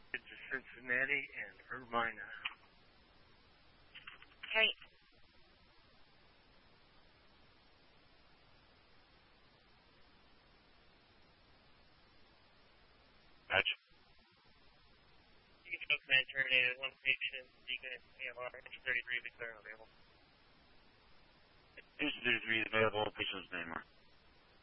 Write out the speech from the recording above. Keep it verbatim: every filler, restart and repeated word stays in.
To Cincinnati and Urbina. Okay. Patch. You can go command terminated one station, Deacon A L R, thirty-three, declare available. Engine thirty-three is available, patient's name.